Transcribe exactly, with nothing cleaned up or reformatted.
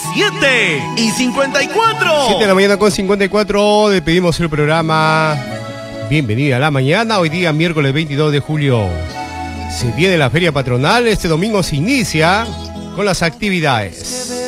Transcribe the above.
siete y cincuenta y cuatro. siete de la mañana con cincuenta y cuatro. Despedimos el programa. Bienvenida a la mañana. Hoy día, miércoles veintidós de julio. Se viene la feria patronal. Este domingo se inicia con las actividades.